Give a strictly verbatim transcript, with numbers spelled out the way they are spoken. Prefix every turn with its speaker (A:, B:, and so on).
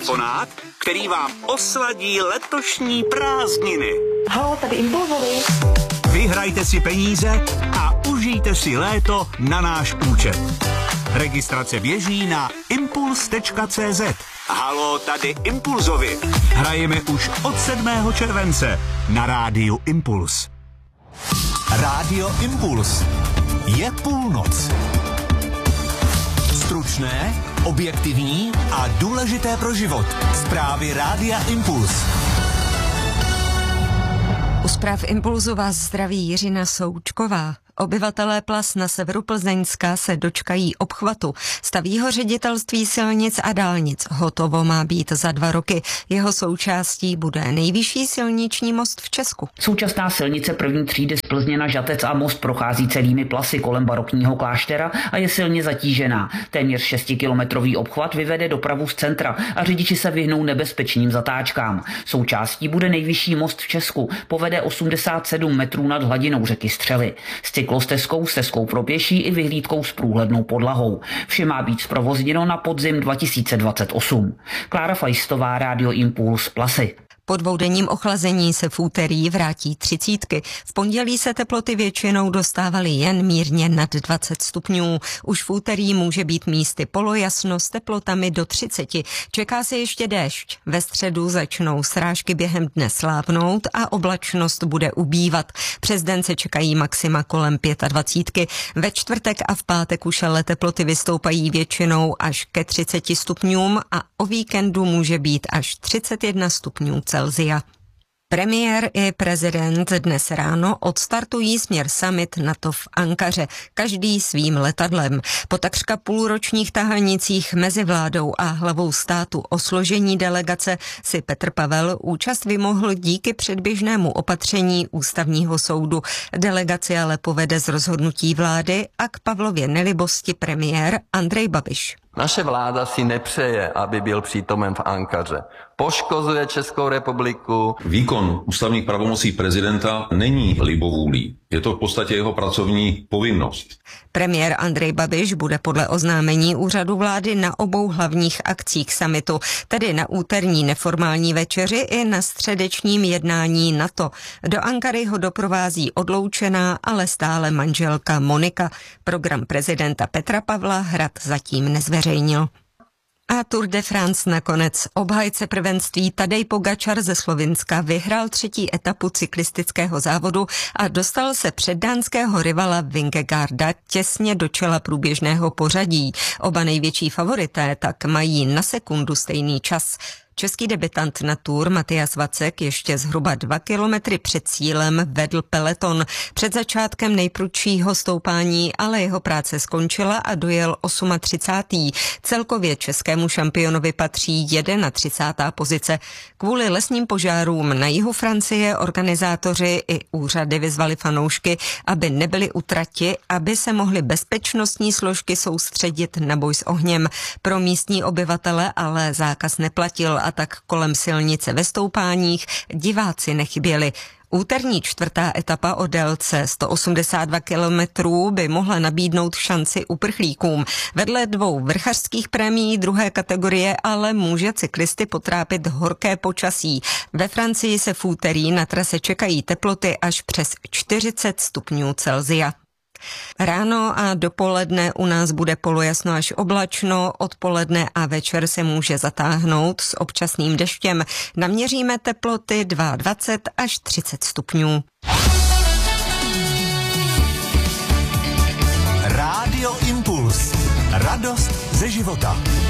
A: telefonát, který vám osladí letošní prázdniny.
B: Halo, tady Impulzovi.
A: Vyhrajte si peníze a užijte si léto na náš účet. Registrace běží na impuls tečka cé zet. Halo, tady Impulzovi. Hrajeme už od sedmého července na rádiu Impuls.
C: Rádio Impuls. Je půlnoc. Stručné, objektivní a důležité pro život. Zprávy Rádia Impuls.
D: U zpráv Impulzu vás zdraví Jiřina Součková. Obyvatelé Plas na severu Plzeňska se dočkají obchvatu. Staví ho ředitelství silnic a dálnic. Hotovo má být za dva roky. Jeho součástí bude nejvyšší silniční most v Česku.
E: Současná silnice první třídy z Plzně na Žatec a Most prochází celými Plasy kolem barokního kláštera a je silně zatížená. Téměř šestikilometrový obchvat vyvede dopravu z centra a řidiči se vyhnou nebezpečným zatáčkám. Součástí bude nejvyšší most v Česku. Povede osmdesát sedm metrů nad hladinou řeky Střely. S cyklostezkou, stezkou pro pěší i vyhlídkou s průhlednou podlahou. Vše má být zprovozněno na podzim dva tisíce dvacet osm. Klára Fajstová, Rádio Impuls, Plasy.
D: Po dvoudenním ochlazení se v úterý vrátí třicítky. V pondělí se teploty většinou dostávaly jen mírně nad dvacet stupňů. Už v úterý může být místy polojasno s teplotami do třiceti. Čeká se ještě déšť. Ve středu začnou srážky během dne slábnout a oblačnost bude ubývat. Přes den se čekají maxima kolem dvacítky pět. Ve čtvrtek a v pátek už ale teploty vystoupají většinou až ke třiceti stupňům a o víkendu může být až třicet jedna stupňů Celsia. Premiér i prezident dnes ráno odstartují směr summit NATO v Ankaře, každý svým letadlem. Po takřka půlročních tahanicích mezi vládou a hlavou státu o složení delegace si Petr Pavel účast vymohl díky předběžnému opatření ústavního soudu. Delegaci ale povede z rozhodnutí vlády a k Pavlově nelibosti premiér Andrej Babiš.
F: Naše vláda si nepřeje, aby byl přítomen v Ankaře. Poškozuje Českou republiku.
G: Výkon ústavních pravomocí prezidenta není libovůlí. Je to v podstatě jeho pracovní povinnost.
D: Premiér Andrej Babiš bude podle oznámení úřadu vlády na obou hlavních akcích summitu, tedy na úterní neformální večeři i na středečním jednání NATO. Do Ankary ho doprovází odloučená, ale stále manželka Monika. Program prezidenta Petra Pavla Hrad zatím nezveřejnil. A Tour de France nakonec. Obhájce prvenství Tadej Pogačar ze Slovinska vyhrál třetí etapu cyklistického závodu a dostal se před dánského rivala Vingegaarda těsně do čela průběžného pořadí. Oba největší favorité tak mají na sekundu stejný čas. Český debutant na Tour Matyas Vacek ještě zhruba dva kilometry před cílem vedl peleton. Před začátkem nejprudšího stoupání ale jeho práce skončila a dojel třicátý osmý Celkově českému šampionovi patří třicátá první pozice. Kvůli lesním požárům na jihu Francie organizátoři i úřady vyzvali fanoušky, aby nebyli u trati, aby se mohly bezpečnostní složky soustředit na boj s ohněm. Pro místní obyvatele ale zákaz neplatil a tak kolem silnice ve stoupáních diváci nechyběli. Úterní čtvrtá etapa o délce sto osmdesát dva kilometrů by mohla nabídnout šanci uprchlíkům. Vedle dvou vrchařských prémií druhé kategorie ale může cyklisty potrápit horké počasí. Ve Francii se v úterý na trase čekají teploty až přes čtyřicet stupňů Celsia. Ráno a dopoledne u nás bude polojasno až oblačno, odpoledne a večer se může zatáhnout s občasným deštěm. Naměříme teploty dvacet dva až třicet stupňů.
C: Rádio Impuls. Radost ze života.